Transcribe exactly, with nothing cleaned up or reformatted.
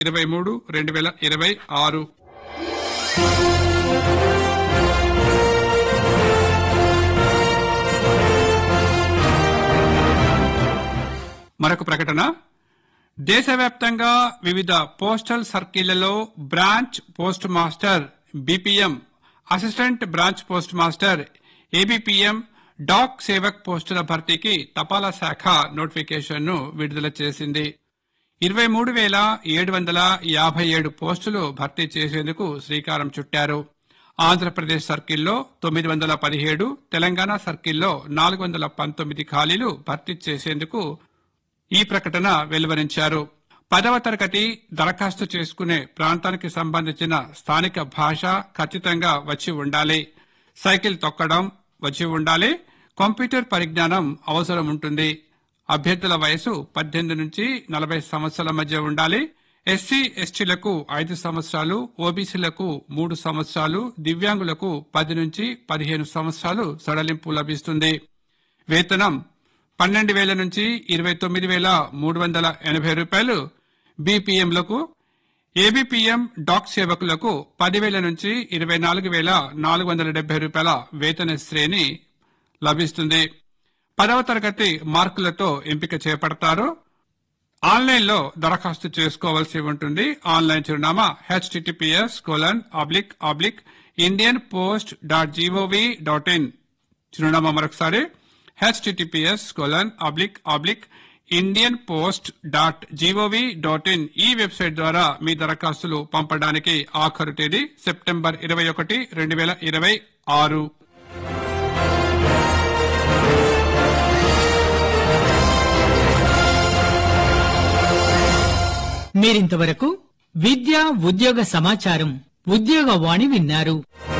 ఇరవై మూడు రెండు వేల ఇరవై ఆరు మరొక ప్రకటన. దేశవ్యాప్తంగా వివిధ postal సర్కిళ్లలో branch post master, BPM, assistant branch post master, ABPM, dock Sevak పోస్టుల భర్తీకి తపాలా శాఖ నోటిఫికేషన్ ను విడుదల చేసింది. ఇరవై మూడు వేల ఏడు వందల యాభై ఏడు పోస్టులు భర్తీ చేసేందుకు శ్రీకారం చుట్టారు. ఆంధ్రప్రదేశ్ సర్కిల్లో తొమ్మిది వందల పదిహేడు, తెలంగాణ సర్కిల్లో నాలుగు వందల పంతొమ్మిది ఖాళీలు భర్తీ చేసేందుకు ఈ ప్రకటన వెలువరించారు. పదవ తరగతి దరఖాస్తు చేసుకునే ప్రాంతానికి సంబంధించిన స్థానిక భాష ఖచ్చితంగా వచ్చి ఉండాలి. సైకిల్ తొక్కడం వచ్చి ఉండాలి. కంప్యూటర్ పరిజ్ఞానం అవసరం ఉంటుంది. అభ్యర్థుల వయసు పద్దెనిమిది నుంచి నలభై సంవత్సరాల మధ్య ఉండాలి. ఎస్సీ ఎస్టీలకు ఐదు సంవత్సరాలు, ఓబీసీలకు మూడు సంవత్సరాలు, దివ్యాంగులకు పది నుంచి పదిహేను సంవత్సరాలు సడలింపు లభిస్తుంది. వేతనం పన్నెండు వేల నుంచి ఇరవై తొమ్మిది వేల మూడు వందల ఎనభై రూపాయలు. బీపీఎంలకు, ఏబీపీఎం, డాక్ సేవకులకు పదివేల నుంచి ఇరవై నాలుగు వేల నాలుగు వందల డెబ్బై రూపాయల వేతన శ్రేణి లభిస్తుంది. పదవ తరగతి మార్కులతో ఎంపిక చేపడతారు. ఆన్లైన్ లో దరఖాస్తు చేసుకోవాల్సి ఉంటుంది. ఆన్లైన్ చిరునామా HTTPS colon oblique oblique Indian post dot GOV dot in. చిరునామా మరొకసారి HTTPS colon oblique oblique Indian post dot GOV dot in. ఈ వెబ్సైట్ ద్వారా మీ దరఖాస్తులు పంపడానికి ఆఖరు తేదీ సెప్టెంబర్ ఇరవై ఒకటి రెండు వేల ఇరవై ఆరు. మీరింతవరకు విద్య ఉద్యోగ సమాచారం ఉద్యోగవాణి విన్నారు.